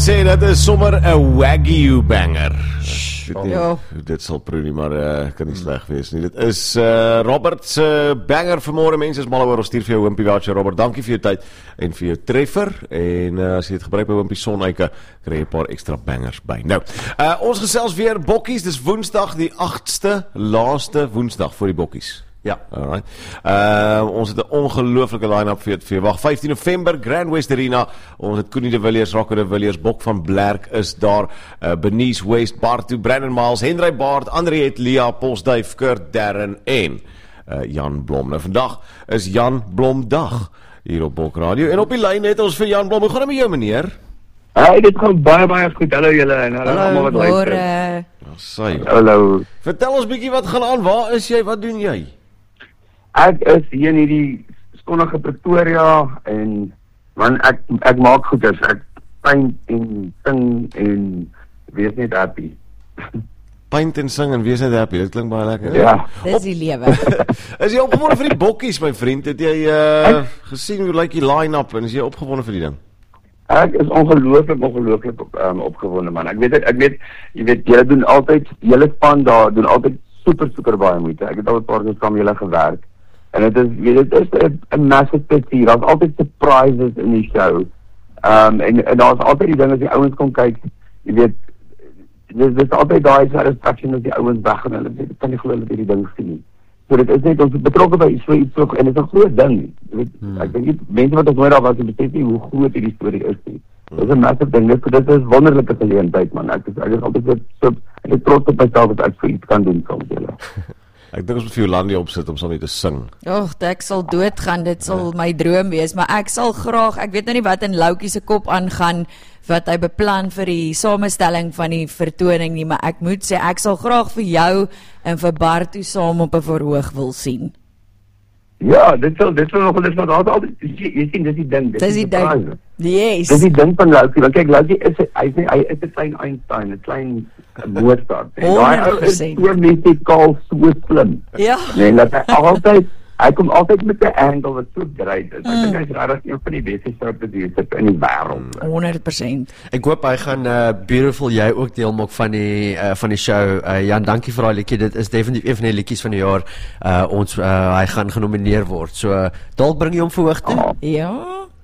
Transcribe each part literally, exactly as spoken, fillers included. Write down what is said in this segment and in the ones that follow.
sê, dit is sommer 'n Wagyu banger. Weet nie, Ja. dit sal proe nie, maar uh, kan nie sleg wees nie. Dit is uh, Robert se banger vanmôre, mense is mal oor, ons stuur vir jou Wimpie Watcher. Robert, dankie vir jou tyd en vir jou treffer. En uh, as jy dit gebruik by Wimpie Sonneike, kry jy 'n paar ekstra bangers by. Nou, uh, ons gesels weer bokkies, dis Woensdag, die agste, laaste Woensdag vir die bokkies. Ja, alright. Uh, ons het 'n ongelooflike line-up vir vir wag vyftien November Grand West Arena. Ons het Koenie de Villiers, Rocco de Villiers, Bok van Blerk is daar, uh, Benice West, Bartu, Brandon Miles, Henry Baard, Andriet, Lia, Posduif, Kurt, Darren en uh, Jan Blom. Nou vandag is Jan Blom dag hier op Bok Radio en op die lyn het ons vir Jan Blom. Hoe gaan dit met jou, meneer? Hey, dit gaan baie baie goed. Hallo julle en hallo almal wat luister. Hallo. Ja, sy. Hallo. Vertel ons bietjie wat gaan aan. Waar is jy? Wat doen jy? Ek is hier in hierdie skonnige Pretoria en man ek ek maak goeders. Ek paint en sing en wees net happy. Paint en sing en wees net happy. Dit klink baie lekker. Ja. Dis die lewe. Is jy opgewonde vir die bokkies, my vriend? Het jy uh, gesien hoe lyk die line-up en is jy opgewonde vir die ding? Ek is ongelooflik ongelooflik op, um, opgewonde man. Ek weet ek weet jy weet julle doen altyd julle span daar doen altyd super super baie moeite. Ek het al 'n paar keer saam julle gewerk. En dit is weet dit is 'n massive plesier. Daar's altyd surprises in die show. Ehm um, en, en daar's altyd die ding as die ouens kom kyk, jy weet dis dis altyd daai satisfaction as die ouens weg en hulle sê ek kan nie glo dat hierdie ding sien nie. So dit is net ons betrokke by so iets so en dit is 'n groot ding. Jy weet hmm. ek dink nie mense wat ons nooit daar was en besef nie hoe groot hierdie storie is nie. Dit is 'n massive ding. Dit, dit is wonderlike geleentheid man. Ek is ek is altyd so ek is trots op myself dat ek so iets kan doen soms julle. Ek dink ons moet vir Jolandi opsit om saam mee te sing. Och, ek sal doodgaan, dit sal my droom wees, maar ek sal graag, ek weet nou nie wat in Loukie se kop aangaan, wat hy beplan vir die samestelling van die vertoning nie, maar ek moet sê, ek sal graag vir jou en vir Bartu saam op 'n verhoog wil sien. Ja, dit sal dit sal nog dit wat altyd jy, jy sien dis die ding, dis die ding. Yes. Dis die ding van Loukie, want kyk Loukie is hy is hy is 'n klein Einstein, 'n klein Mozart. Daai ou is so musikaal so slim. Ja. Nee, dat hy altyd hy kom altyd met 'n angle wat so great is. Ek dink hy's regtig een van die beste show-producers in die wêreld. honderd persent. Ek hoop hy gaan uh, Beautiful jy ook deel maak van die uh, van die show. Uh, Jan, dankie vir daai liedjie. Dit is definitief een van die liedjies van die jaar. Uh, ons uh, hy gaan genomineer word. So uh, dalk bring jy hom verhoog toe. Oh. Ja.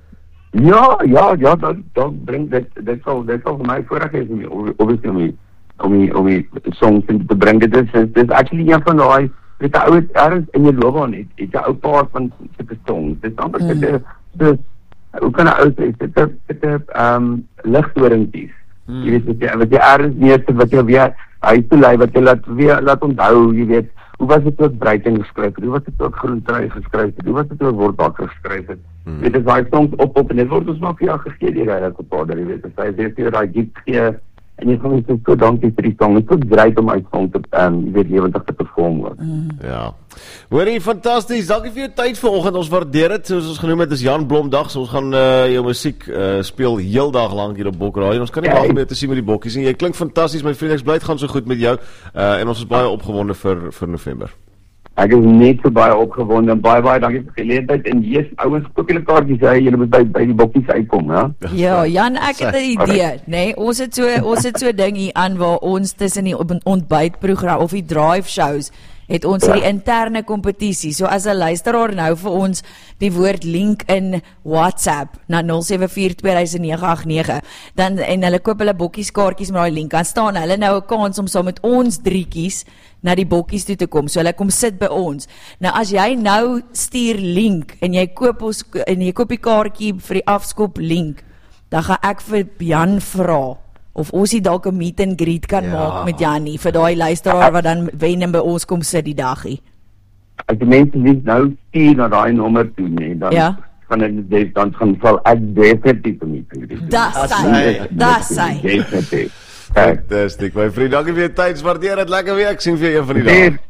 Ja, ja, ja, dan dan bring dit dit sal dit sal vir my voorreg is om obviously om die om die om die songs te bring. Dit is dit is actually een van daai weet jy ou erns in jou loopbaan het. Dit 'n ou paar van sulke songs. Dit is amper dit is dis hoe kan 'n ou sê dit is dit is ehm ligdoringties. Jy weet wat jy wat jy erns neersit wat jy weer hy te lei wat jy laat weer laat onthou, jy weet hoe was dit ook Bruiting geskryf het, hoe was dit ook Groentrui geskryf het, hoe was dit ook Wortbakker geskryf het. Hmm. Dit is daai songs op op en dit word ons maar vir jou gegee deur hy op Pader, jy weet, as hy sê vir daai gift gee en jy gaan net so dankie vir die song. Dit is great om uit song te ehm um, jy weet lewendig te perform ook. Mm. Ja. Hoorie, fantasties. Dankie vir jou tyd vanoggend. Ons waardeer dit. Soos ons genoem het, is Jan Blom dag. So ons gaan uh, jou musiek uh, speel heeldag lank hier op Bok Radio. Ons kan nie wag om jou te sien met die bokkies nie. Jy klink fantasties, my vriend. Ek bly dit gaan so goed met jou. Uh, en ons is baie opgewonde vir vir November. Ek is net so baie opgewonde en baie baie dankie vir die geleentheid en yes, ouens koop julle kaartjies hy, julle moet by by die bokkies uitkom, ja. Ja, Jan, ek het 'n idee, nê. Nee, ons het so ons het so 'n ding hier aan waar ons tussen die ontbytprogram of die drive shows het ons hierdie interne kompetisie. So as 'n luisteraar nou vir ons die woord link in WhatsApp na nul sewe vier twee nege agt nege, dan en hulle koop hulle bokkies kaartjies met daai link, dan staan hulle nou 'n kans om saam met ons drietjies na die bokkies toe te kom. So hulle kom sit by ons. Nou as jy nou stuur link en jy koop ons en jy koop die kaartjie vir die afskop link, dan gaan ek vir Jan vra of ons nie dalk 'n meet and greet kan ja. maak met Jannie vir daai luisteraar wat dan wen en by ons kom sit die dagie. As die mense nie nou stuur na daai nommer toe nie, dan ja. gaan dit dan gaan sal ek definitief nie doen. Das sy. Das sy. Definitief. Fantasties, my vriend. Dankie vir jou tyd. Waardeer dit. Lekker week. Sien vir jou een van die dae.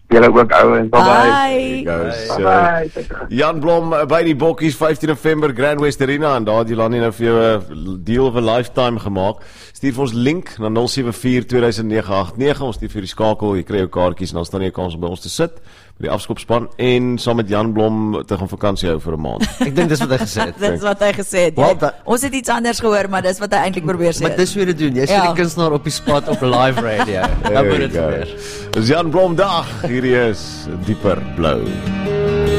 Julle ook ouens. Bye bye. Bye. Goes, Bye uh, bye. Jan Blom uh, by die Bokkies vyftien November Grand West Arena en daar het Jolani nou vir jou 'n deal of a lifetime gemaak. Stuur vir ons link na nul sewe vier twee nege agt nege. Ons stuur vir die skakel, jy kry jou kaartjies en dan staan jy 'n kans om by ons te sit by die afskopspan en saam met Jan Blom te gaan vakansie hou vir 'n maand. Ek dink dis wat hy gesê het. Dis wat hy gesê het. Well, Jy, that- ons het iets anders gehoor, maar dis wat hy eintlik probeer sê. Maar dis hoe jy dit doen. Jy's Ja. vir die kunstenaar op die spot op live radio. Dan moet dit gebeur. Dis Jan Blom dag. Hierdie is Dieper Blou.